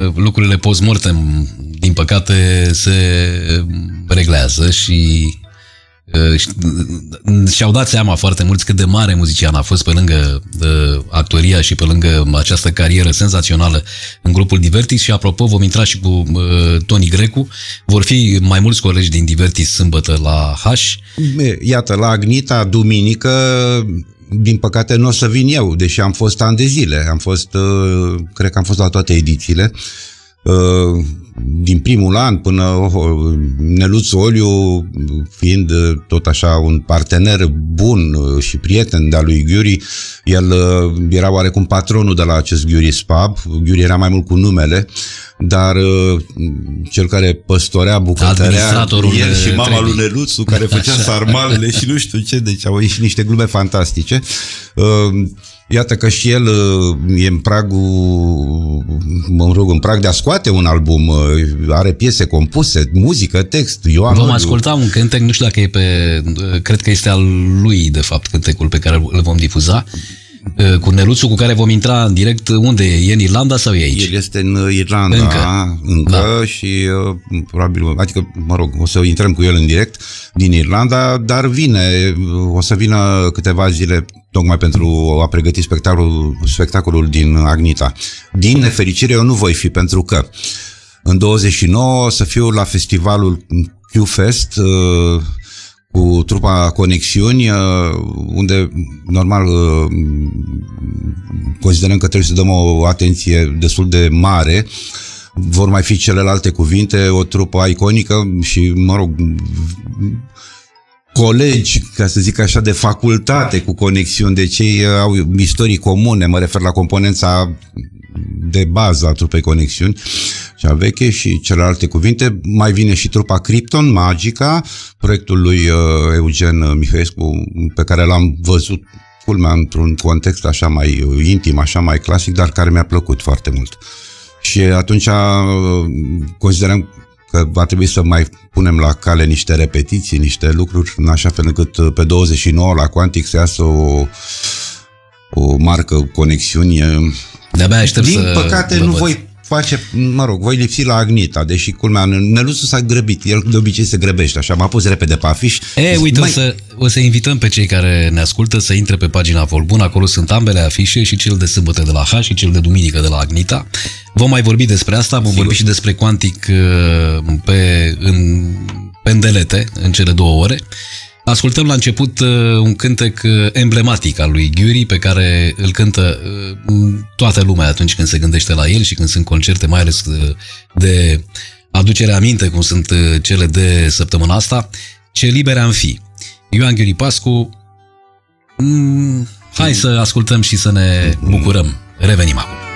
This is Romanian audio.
lucrurile post-mortem, din păcate, se reglează și și-au dat seama foarte mulți cât de mare muzician a fost pe lângă actoria și pe lângă această carieră senzațională în grupul Divertis. Și apropo, vom intra și cu Toni Grecu. Vor fi mai mulți colegi din Divertis sâmbătă la H. Iată, la Agnita, duminică, din păcate nu o să vin eu, deși am fost ani de zile. Cred că am fost la toate edițiile. Din primul an până Neluț Oliu, fiind tot așa un partener bun și prieten de-a lui Ghiuri, el era oarecum patronul de la acest Ghiuri's Pub. Ghiuri era mai mult cu numele, dar cel care păstorea bucătărea, el și mama lui Neluțu, care făcea sarmalele și nu știu ce, deci au ieșit niște glume fantastice. Iată că și el e în prag de a scoate un album, are piese compuse, muzică, text. Vom asculta un cântec, nu știu dacă e cred că este al lui, de fapt, cântecul pe care îl vom difuza, cu Neluțu, cu care vom intra în direct. Unde e? E în Irlanda sau e aici? El este în Irlanda încă da. Și probabil, adică, mă rog, o să intrăm cu el în direct din Irlanda, dar o să vină câteva zile tocmai pentru a pregăti spectacolul din Agnita. Din nefericire eu nu voi fi, pentru că în 29 o să fiu la festivalul Q-Fest cu trupa Conexiuni, unde normal considerăm că trebuie să dăm o atenție destul de mare. Vor mai fi celelalte cuvinte, o trupă iconică și, mă rog, colegi, ca să zic așa, de facultate cu Conexiuni, deci ei au istorii comune, mă refer la componența de bază a trupei Conexiuni, cea veche și celelalte cuvinte. Mai vine și trupa Krypton, Magica, proiectul lui Eugen Mihaescu, pe care l-am văzut, culmea, într-un context așa mai intim, așa mai clasic, dar care mi-a plăcut foarte mult. Și atunci considerăm că va trebui să mai punem la cale niște repetiții, niște lucruri, în așa fel încât pe 29 la Quantic să iasă o marcă Conexiuni. De-abia aștept Din păcate nu voi face, mă rog, voi lipsi la Agnita, deși culmea, Neluțu s-a grăbit, el de obicei se grăbește, așa, m-a pus repede pe afiș. Uite, o să invităm pe cei care ne ascultă să intre pe pagina Volbun, acolo sunt ambele afișe, și cel de sâmbătă de la H și cel de duminică de la Agnita. Vom mai vorbi despre asta, vom vorbi și despre Quantic pe îndelete, în cele 2 ore. Ascultăm la început un cântec emblematic al lui Ghiuri, pe care îl cântă toată lumea atunci când se gândește la el și când sunt concerte, mai ales de aducere aminte, cum sunt cele de săptămâna asta. Ce libere am fi. Ioan Ghiuri Pascu. Hai să ascultăm și să ne bucurăm. Revenim acum.